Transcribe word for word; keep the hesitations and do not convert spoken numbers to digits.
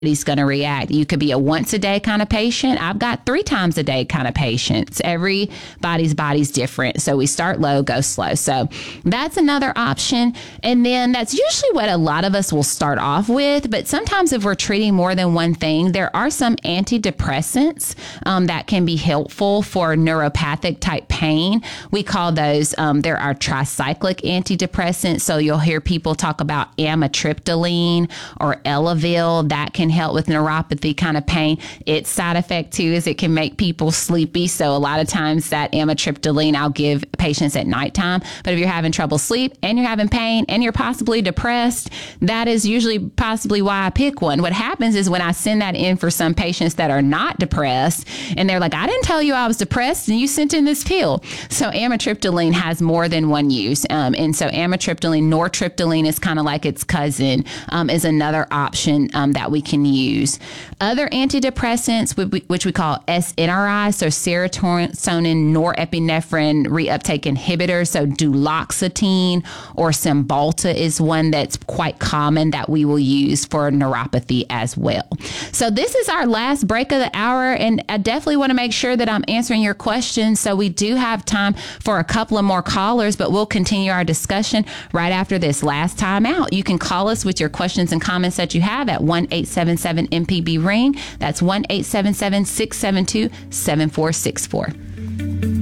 He's going to react. You could be a once a day kind of patient. I've got three times a day kind of patients. Everybody's body's different. So we start low, go slow. So that's another option. And then that's usually what a lot of us will start off with. But sometimes if we're treating more than one thing, there are some antidepressants um, that can be helpful for neuropathic type pain. We call those, um, there are tricyclic antidepressants. So you'll hear people talk about amitriptyline or Elavil. That can help with neuropathy kind of pain. Its side effect too is it can make people sleepy. So a lot of times that amitriptyline I'll give patients at nighttime. But if you're having trouble sleep and you're having pain and you're possibly depressed, that is usually possibly why I pick one. What happens is when I send that in for some patients that are not depressed and they're like, I didn't tell you I was depressed and you sent in this pill. So amitriptyline has more than one use. Um, and so amitriptyline, nortriptyline is kind of like its cousin, um, is another option um, that we can use. Other antidepressants, which we call S N R I, so serotonin, norepinephrine reuptake inhibitors, so duloxetine or Cymbalta is one that's quite common that we will use for neuropathy as well. So this is our last break of the hour, and I definitely want to make sure that I'm answering your questions. So we do have time for a couple of more callers, but we'll continue our discussion right after this last time out. You can call us with your questions and comments that you have at one eight seven seven M P B ring. That's one eight seven seven, six seven two, seven four six four.